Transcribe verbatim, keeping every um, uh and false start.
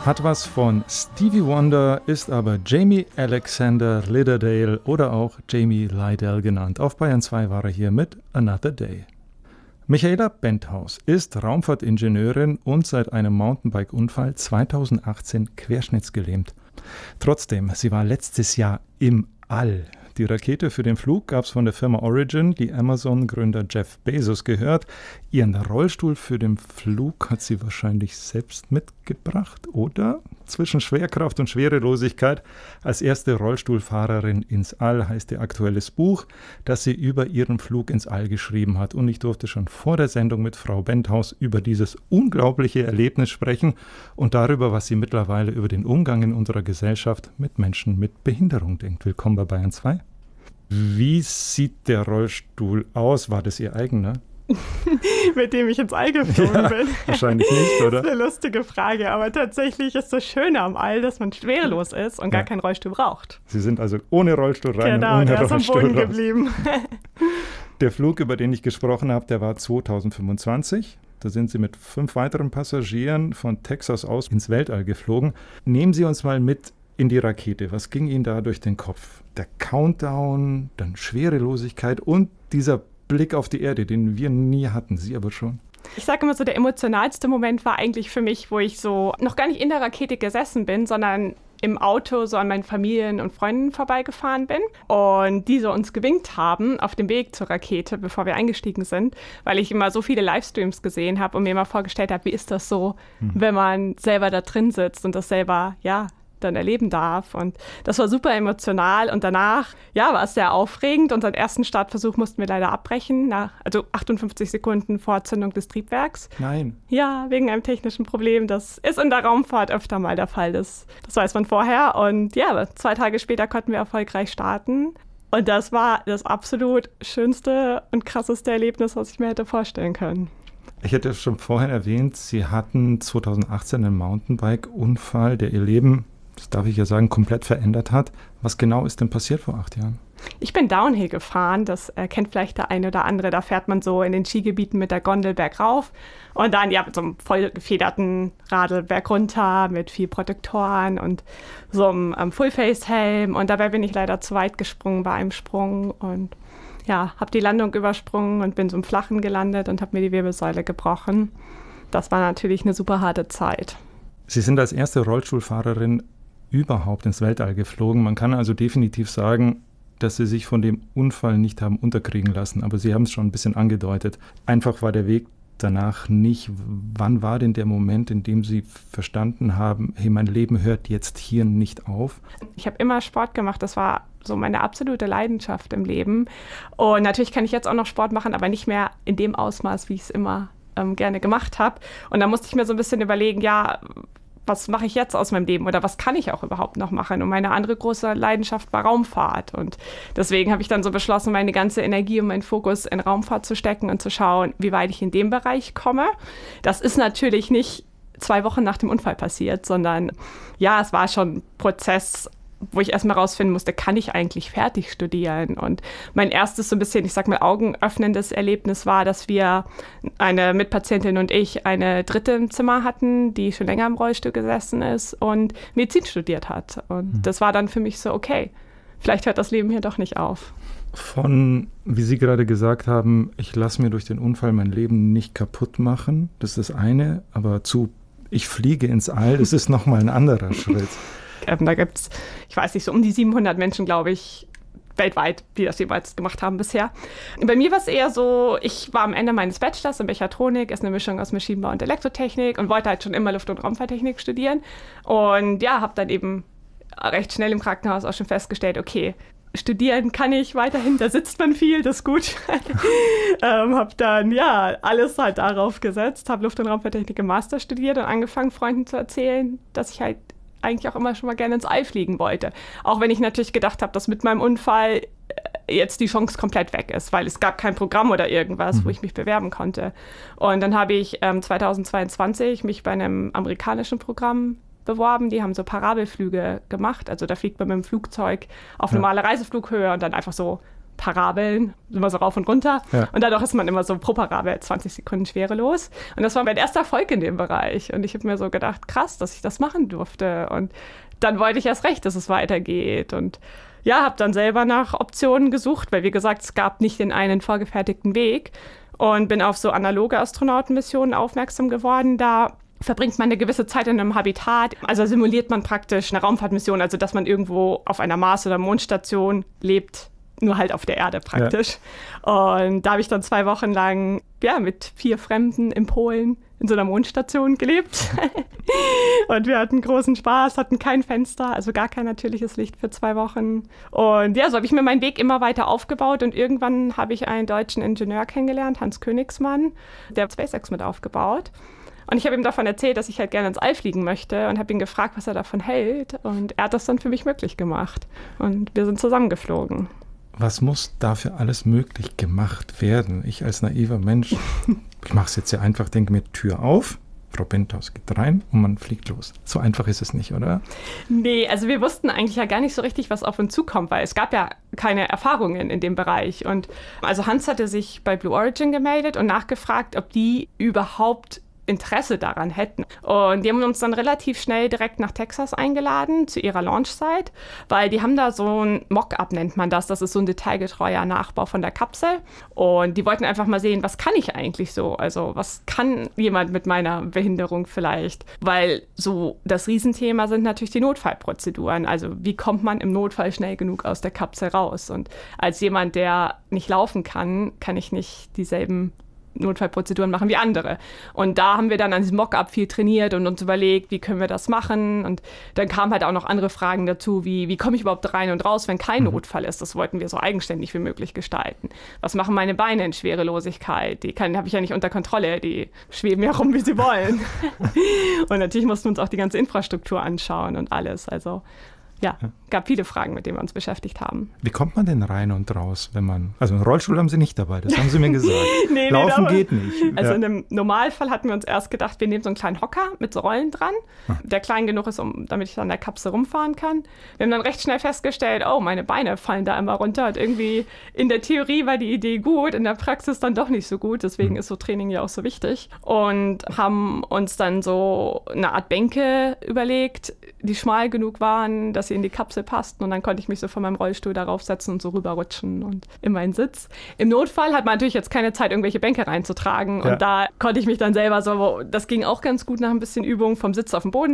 Hat was von Stevie Wonder, ist aber Jamie Alexander Lidderdale oder auch Jamie Lydell genannt. Auf Bayern zwei war er hier mit Another Day. Michaela Benthaus ist Raumfahrtingenieurin und seit einem Mountainbike-Unfall zweitausendachtzehn querschnittsgelähmt. Trotzdem, sie war letztes Jahr im All. Die Rakete für den Flug gab es von der Firma Origin, die Amazon-Gründer Jeff Bezos gehört. Ihren Rollstuhl für den Flug hat sie wahrscheinlich selbst mitgebracht, oder? Zwischen Schwerkraft und Schwerelosigkeit. Als erste Rollstuhlfahrerin ins All heißt ihr aktuelles Buch, das sie über ihren Flug ins All geschrieben hat. Und ich durfte schon vor der Sendung mit Frau Benthaus über dieses unglaubliche Erlebnis sprechen und darüber, was sie mittlerweile über den Umgang in unserer Gesellschaft mit Menschen mit Behinderung denkt. Willkommen bei Bayern zwei. Wie sieht der Rollstuhl aus? War das Ihr eigener? Mit dem ich ins All geflogen ja, bin. Wahrscheinlich nicht, oder? Das ist eine lustige Frage, aber tatsächlich ist das Schöne am All, dass man schwerelos ist und ja. gar keinen Rollstuhl braucht. Sie sind also ohne Rollstuhl rein genau, und ohne der ist Rollstuhl am Boden raus. geblieben. Der Flug, über den ich gesprochen habe, der war zweitausendfünfundzwanzig. Da sind Sie mit fünf weiteren Passagieren von Texas aus ins Weltall geflogen. Nehmen Sie uns mal mit in die Rakete. Was ging Ihnen da durch den Kopf? Der Countdown, dann Schwerelosigkeit und dieser Blick auf die Erde, den wir nie hatten, Sie aber schon. Ich sage immer so, der emotionalste Moment war eigentlich für mich, wo ich so noch gar nicht in der Rakete gesessen bin, sondern im Auto so an meinen Familien und Freunden vorbeigefahren bin und diese uns gewinkt haben auf dem Weg zur Rakete, bevor wir eingestiegen sind, weil ich immer so viele Livestreams gesehen habe und mir immer vorgestellt habe, wie ist das so, hm. wenn man selber da drin sitzt und das selber, ja, dann erleben darf. Und das war super emotional. Und danach, ja, war es sehr aufregend. Unseren ersten Startversuch mussten wir leider abbrechen, nach, also achtundfünfzig Sekunden vor Zündung des Triebwerks. Nein. Ja, wegen einem technischen Problem. Das ist in der Raumfahrt öfter mal der Fall. Das, das weiß man vorher. Und ja, zwei Tage später konnten wir erfolgreich starten. Und das war das absolut schönste und krasseste Erlebnis, was ich mir hätte vorstellen können. Ich hätte schon vorhin erwähnt, Sie hatten zweitausendachtzehn einen Mountainbike-Unfall, der Ihr Leben, das darf ich ja sagen, komplett verändert hat. Was genau ist denn passiert vor acht Jahren? Ich bin Downhill gefahren, das äh, kennt vielleicht der eine oder andere. Da fährt man so in den Skigebieten mit der Gondel bergauf und dann ja mit so einem voll gefederten Radl bergunter mit viel Protektoren und so einem ähm, Full-Face-Helm. Und dabei bin ich leider zu weit gesprungen bei einem Sprung und ja, habe die Landung übersprungen und bin so im Flachen gelandet und habe mir die Wirbelsäule gebrochen. Das war natürlich eine super harte Zeit. Sie sind als erste Rollstuhlfahrerin überhaupt ins Weltall geflogen. Man kann also definitiv sagen, dass Sie sich von dem Unfall nicht haben unterkriegen lassen. Aber Sie haben es schon ein bisschen angedeutet. Einfach war der Weg danach nicht. Wann war denn der Moment, in dem Sie verstanden haben, hey, mein Leben hört jetzt hier nicht auf? Ich habe immer Sport gemacht. Das war so meine absolute Leidenschaft im Leben. Und natürlich kann ich jetzt auch noch Sport machen, aber nicht mehr in dem Ausmaß, wie ich es immer ähm, gerne gemacht habe. Und da musste ich mir so ein bisschen überlegen, ja, was mache ich jetzt aus meinem Leben oder was kann ich auch überhaupt noch machen? Und meine andere große Leidenschaft war Raumfahrt. Und deswegen habe ich dann so beschlossen, meine ganze Energie und meinen Fokus in Raumfahrt zu stecken und zu schauen, wie weit ich in dem Bereich komme. Das ist natürlich nicht zwei Wochen nach dem Unfall passiert, sondern ja, es war schon ein Prozess, wo ich erstmal rausfinden musste, kann ich eigentlich fertig studieren? Und mein erstes so ein bisschen, ich sag mal, augenöffnendes Erlebnis war, dass wir, eine Mitpatientin und ich, eine Dritte im Zimmer hatten, die schon länger im Rollstuhl gesessen ist und Medizin studiert hat. Und mhm. das war dann für mich so, okay, vielleicht hört das Leben hier doch nicht auf. Von, wie Sie gerade gesagt haben, ich lasse mir durch den Unfall mein Leben nicht kaputt machen, das ist das eine, aber zu, ich fliege ins All, das ist nochmal ein anderer Schritt. Ähm, da gibt es, ich weiß nicht, so um die siebenhundert Menschen, glaube ich, weltweit, die das jeweils gemacht haben bisher. Bei mir war es eher so, ich war am Ende meines Bachelors in Mechatronik, ist eine Mischung aus Maschinenbau und Elektrotechnik und wollte halt schon immer Luft- und Raumfahrttechnik studieren. Und ja, habe dann eben recht schnell im Krankenhaus auch schon festgestellt, okay, studieren kann ich weiterhin, da sitzt man viel, das ist gut. ähm, habe dann ja alles halt darauf gesetzt, habe Luft- und Raumfahrttechnik im Master studiert und angefangen, Freunden zu erzählen, dass ich halt eigentlich auch immer schon mal gerne ins All fliegen wollte. Auch wenn ich natürlich gedacht habe, dass mit meinem Unfall jetzt die Chance komplett weg ist, weil es gab kein Programm oder irgendwas, mhm. wo ich mich bewerben konnte. Und dann habe ich ähm, zweitausendzweiundzwanzig mich bei einem amerikanischen Programm beworben. Die haben so Parabelflüge gemacht. Also da fliegt man mit dem Flugzeug auf normale Reiseflughöhe und dann einfach so Parabeln, immer so rauf und runter. Ja. Und dadurch ist man immer so pro Parabel zwanzig Sekunden schwerelos. Und das war mein erster Erfolg in dem Bereich. Und ich habe mir so gedacht, krass, dass ich das machen durfte. Und dann wollte ich erst recht, dass es weitergeht. Und ja, habe dann selber nach Optionen gesucht, weil wie gesagt, es gab nicht den einen vorgefertigten Weg. Und bin auf so analoge Astronautenmissionen aufmerksam geworden. Da verbringt man eine gewisse Zeit in einem Habitat. Also simuliert man praktisch eine Raumfahrtmission, also dass man irgendwo auf einer Mars- oder Mondstation lebt, nur halt auf der Erde praktisch. Ja. Und da habe ich dann zwei Wochen lang ja, mit vier Fremden in Polen in so einer Mondstation gelebt. Und wir hatten großen Spaß, hatten kein Fenster, also gar kein natürliches Licht für zwei Wochen. Und ja, so habe ich mir meinen Weg immer weiter aufgebaut. Und irgendwann habe ich einen deutschen Ingenieur kennengelernt, Hans Königsmann, der hat SpaceX mit aufgebaut. Und ich habe ihm davon erzählt, dass ich halt gerne ins All fliegen möchte und habe ihn gefragt, was er davon hält. Und er hat das dann für mich möglich gemacht. Und wir sind zusammengeflogen. Was muss dafür alles möglich gemacht werden? Ich als naiver Mensch, ich mache es jetzt sehr einfach, denke mir, Tür auf, Frau Benthaus geht rein und man fliegt los. So einfach ist es nicht, oder? Nee, also wir wussten eigentlich ja gar nicht so richtig, was auf uns zukommt, weil es gab ja keine Erfahrungen in dem Bereich. Und also Hans hatte sich bei Blue Origin gemeldet und nachgefragt, ob die überhaupt Interesse daran hätten. Und die haben uns dann relativ schnell direkt nach Texas eingeladen, zu ihrer Launch-Site, weil die haben da so ein Mock-up, nennt man das. Das ist so ein detailgetreuer Nachbau von der Kapsel. Und die wollten einfach mal sehen, was kann ich eigentlich so? Also was kann jemand mit meiner Behinderung vielleicht? Weil so das Riesenthema sind natürlich die Notfallprozeduren. Also wie kommt man im Notfall schnell genug aus der Kapsel raus? Und als jemand, der nicht laufen kann, kann ich nicht dieselben Notfallprozeduren machen wie andere. Und da haben wir dann an diesem Mock-up viel trainiert und uns überlegt, wie können wir das machen. Und dann kamen halt auch noch andere Fragen dazu, wie, wie komme ich überhaupt rein und raus, wenn kein mhm. Notfall ist. Das wollten wir so eigenständig wie möglich gestalten. Was machen meine Beine in Schwerelosigkeit? Die habe ich ja nicht unter Kontrolle. Die schweben ja rum, wie sie wollen. Und natürlich mussten wir uns auch die ganze Infrastruktur anschauen und alles. Also ja, gab viele Fragen, mit denen wir uns beschäftigt haben. Wie kommt man denn rein und raus, wenn man... Also einen Rollstuhl haben Sie nicht dabei, das haben Sie mir gesagt. nee, Laufen nee, geht nicht. Also ja. In einem Normalfall hatten wir uns erst gedacht, wir nehmen so einen kleinen Hocker mit so Rollen dran, hm. der klein genug ist, um, damit ich an der Kapsel rumfahren kann. Wir haben dann recht schnell festgestellt, oh, meine Beine fallen da immer runter. Und irgendwie in der Theorie war die Idee gut, in der Praxis dann doch nicht so gut. Deswegen hm. ist so Training ja auch so wichtig. Und haben uns dann so eine Art Bänke überlegt, die schmal genug waren, dass sie in die Kapsel passten. Und dann konnte ich mich so von meinem Rollstuhl darauf setzen und so rüberrutschen und in meinen Sitz. Im Notfall hat man natürlich jetzt keine Zeit, irgendwelche Bänke reinzutragen. Ja. Und da konnte ich mich dann selber so, das ging auch ganz gut nach ein bisschen Übung, vom Sitz auf den Boden